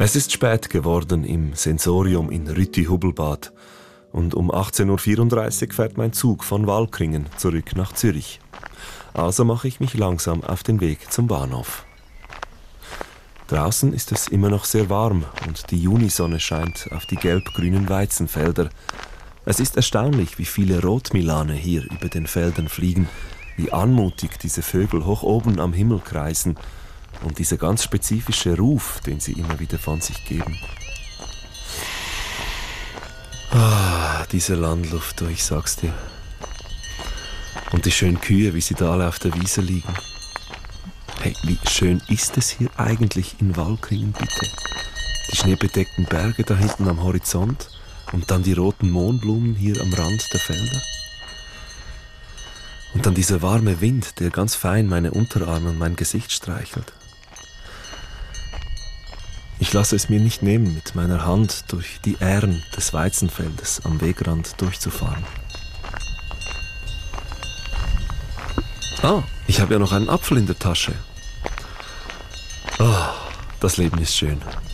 Es ist spät geworden im Sensorium in Rütti-Hubbelbad und um 18.34 Uhr fährt mein Zug von Walkringen zurück nach Zürich. Also mache ich mich langsam auf den Weg zum Bahnhof. Draußen ist es immer noch sehr warm und die Junisonne scheint auf die gelb-grünen Weizenfelder. Es ist erstaunlich, wie viele Rotmilane hier über den Feldern fliegen, wie anmutig diese Vögel hoch oben am Himmel kreisen und dieser ganz spezifische Ruf, den sie immer wieder von sich geben. Ah, diese Landluft, du, ich sag's dir. Und die schönen Kühe, wie sie da alle auf der Wiese liegen. Hey, wie schön ist es hier eigentlich in Walkringen, bitte? Die schneebedeckten Berge da hinten am Horizont und dann die roten Mohnblumen hier am Rand der Felder. Und dann dieser warme Wind, der ganz fein meine Unterarme und mein Gesicht streichelt. Ich lasse es mir nicht nehmen, mit meiner Hand durch die Ähren des Weizenfeldes am Wegrand durchzufahren. Ah, ich habe ja noch einen Apfel in der Tasche. Oh, das Leben ist schön.